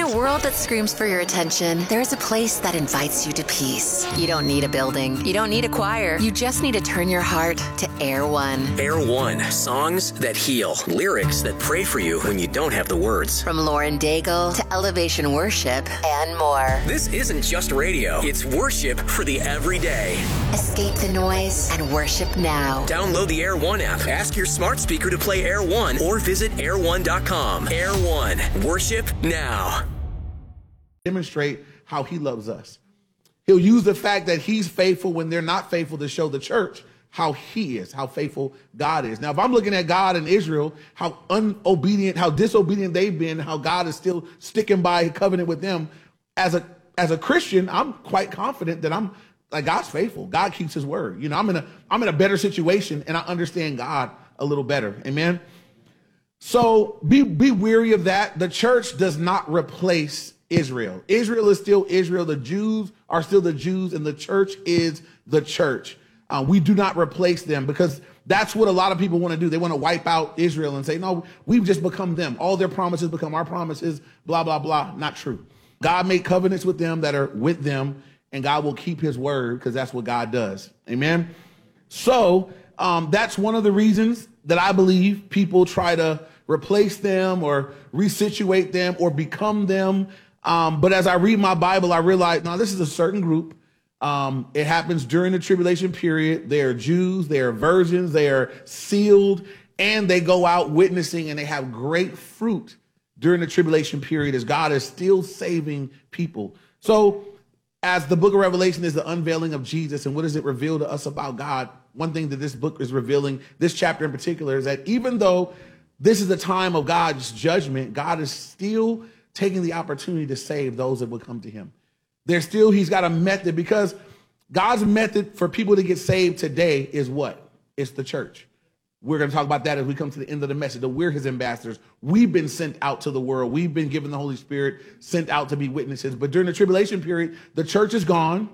a world that screams for your attention, there's a place that invites you to peace. You don't need a building. You don't need a choir. You just need to turn your heart to Air One. Air One. Songs that heal. Lyrics that pray for you when you don't have the words. From Lauren Daigle to Elevation Worship and more. This isn't just radio. It's worship for the everyday. Escape the noise and worship now. Download the Air One app. Ask your smart speaker to play Air One or visit air1.com. Air One. Worship now. Demonstrate how he loves us. He'll use the fact that he's faithful when they're not faithful to show the church how he is, how faithful God is. Now, if I'm looking at God and Israel, how how disobedient they've been, how God is still sticking by a covenant with them, as a Christian, I'm quite confident that I'm like, God's faithful. God keeps his word. You know, I'm in a better situation and I understand God a little better. Amen. So be weary of that. The church does not replace Israel. Israel is still Israel. The Jews are still the Jews, and the church is the church. We do not replace them, because that's what a lot of people want to do. They want to wipe out Israel and say, no, we've just become them. All their promises become our promises, blah, blah, blah. Not true. God made covenants with them that are with them, and God will keep his word, because that's what God does. Amen. So that's one of the reasons that I believe people try to replace them or resituate them or become them. But as I read my Bible, I realize, now this is a certain group. It happens during the tribulation period. They are Jews, they are virgins, they are sealed, and they go out witnessing, and they have great fruit during the tribulation period as God is still saving people. So as the book of Revelation is the unveiling of Jesus, and what does it reveal to us about God? One thing that this book is revealing, this chapter in particular, is that even though this is the time of God's judgment, God is still taking the opportunity to save those that will come to him. He's got a method, because God's method for people to get saved today is what? It's the church. We're going to talk about that as we come to the end of the message, that we're his ambassadors. We've been sent out to the world. We've been given the Holy Spirit, sent out to be witnesses. But during the tribulation period, the church is gone.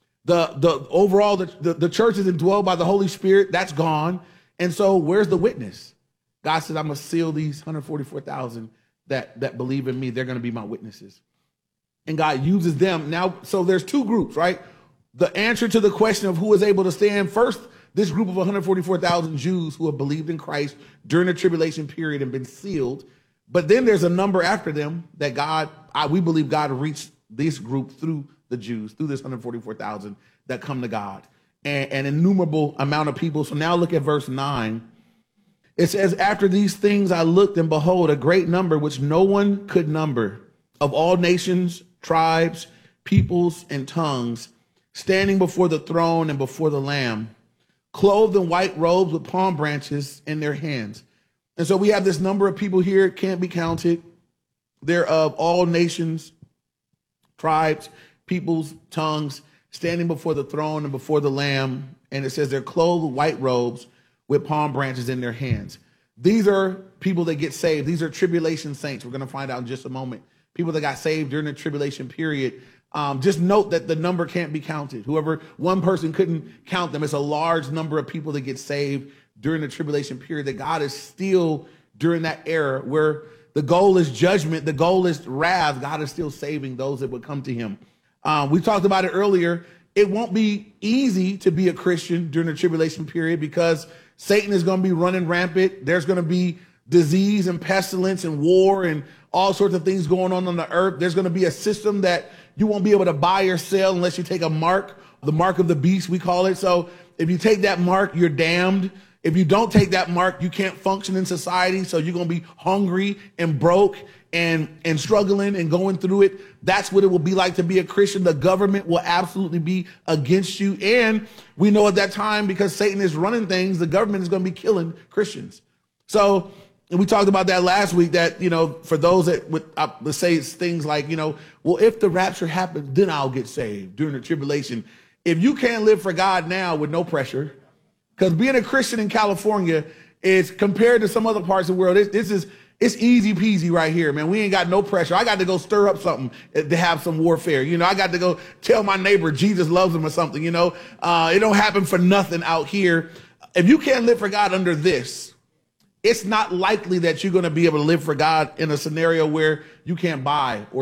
The church is indwelled by the Holy Spirit. That's gone. And so where's the witness? God said, I'm going to seal these 144,000 that believe in me. They're going to be my witnesses. And God uses them. Now, so there's two groups, right? The answer to the question of who is able to stand first, this group of 144,000 Jews who have believed in Christ during the tribulation period and been sealed. But then there's a number after them that we believe God reached this group through the Jews, through this 144,000 that come to God, and an innumerable amount of people. So now look at verse 9. It says, after these things I looked, and behold, a great number which no one could number, of all nations, tribes, peoples, and tongues, standing before the throne and before the Lamb, clothed in white robes with palm branches in their hands. And so we have this number of people here, it can't be counted. They're of all nations, tribes, peoples, tongues, standing before the throne and before the Lamb. And it says they're clothed with white robes with palm branches in their hands. These are people that get saved. These are tribulation saints. We're going to find out in just a moment. People that got saved during the tribulation period. Just note that the number can't be counted. One person couldn't count them. It's a large number of people that get saved during the tribulation period, that God is still, during that era where the goal is judgment, the goal is wrath, God is still saving those that would come to him. We talked about it earlier. It won't be easy to be a Christian during the tribulation period, because Satan is going to be running rampant. There's going to be disease and pestilence and war and all sorts of things going on the earth. There's going to be a system that you won't be able to buy or sell unless you take a mark, the mark of the beast, we call it. So if you take that mark, you're damned. If you don't take that mark, you can't function in society. So you're going to be hungry and broke and struggling and going through it. That's what it will be like to be a Christian. The government will absolutely be against you. And we know at that time, because Satan is running things, the government is going to be killing Christians. So, and we talked about that last week, that, for those that would let's say it's things like, well, if the rapture happens, then I'll get saved during the tribulation. If you can't live for God now with no pressure, because being a Christian in California is, compared to some other parts of the world, it's easy peasy right here, man. We ain't got no pressure. I got to go stir up something to have some warfare. I got to go tell my neighbor Jesus loves him or something, It don't happen for nothing out here. If you can't live for God under this, it's not likely that you're going to be able to live for God in a scenario where you can't buy or